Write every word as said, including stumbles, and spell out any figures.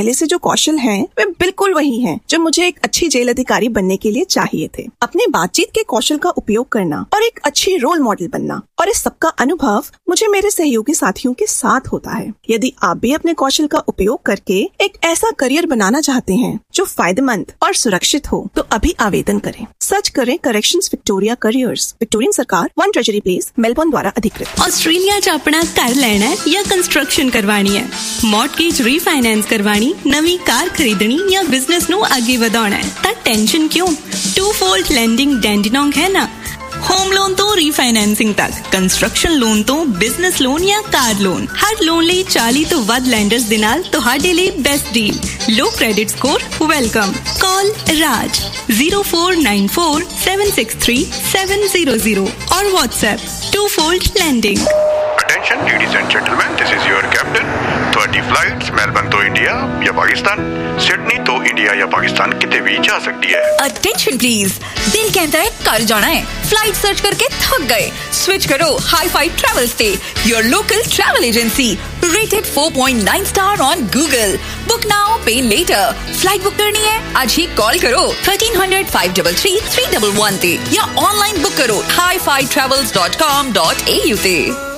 पहले से जो कौशल हैं, वे बिल्कुल वही हैं जो मुझे एक अच्छी जेल अधिकारी बनने के लिए चाहिए थे। अपने बातचीत के कौशल का उपयोग करना और एक अच्छी रोल मॉडल बनना, और इस सबका अनुभव मुझे मेरे सहयोगी साथियों के साथ होता है। यदि आप भी अपने कौशल का उपयोग करके एक ऐसा करियर बनाना चाहते हैं जो फायदेमंद और सुरक्षित हो, तो अभी आवेदन करें। सर्च करें करेक्शंस विक्टोरिया करियर्स, विक्टोरियन सरकार, वन ट्रेजरी प्लेस, मेलबोर्न द्वारा अधिकृत। ऑस्ट्रेलिया च अपना घर लेना है या कंस्ट्रक्शन करवानी है, मॉर्टगेज रीफाइनेंस करवानी, नवी कार खरीदनी या बिजनेस नु आगे बढ़ाना है, ता टेंशन क्यों? टू फोल्ड लैंडिंग डेंडिनोंग है ना। होम लोन तो रीफाइनेंसिंग तक, कंस्ट्रक्शन लोन तो बिजनेस लोन या कार लोन, हर लोन ਲਈ चाली तो वध लैंडर्स दे नाल ਤੁਹਾਡੇ ਲਈ बेस्ट डील, लो क्रेडिट स्कोर वेलकम। कॉल राज zero four nine four seven six three seven zero zero और WhatsApp to fold landing. Attention ladies and gentlemen, this is your captain. Thirty flights Melbourne तो India या Pakistan, Sydney तो India या पाकिस्तान किते भी जा सकती है। अटेंशन प्लीज, दिल कहता है कर जाना है, फ्लाइट सर्च करके थक गए, स्विच करो हाई फाई ट्रैवल से, your local travel agency, rated four point nine star on Google. Book now पे लेटर। फ्लाइट बुक करनी है आज ही कॉल करो thirteen hundred five double three three double one ते या ऑनलाइन बुक करो hi fi travels dot com dot A you ते।